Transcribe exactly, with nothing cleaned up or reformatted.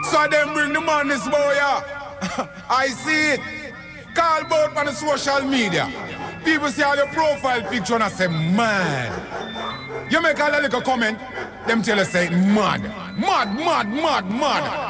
So them bring the man this boy, yeah. I see it. Call bout on the social media. People see all your profile picture and I say, man. You make a little comment, them tell you say, mad. Mad, mad, mad, mad.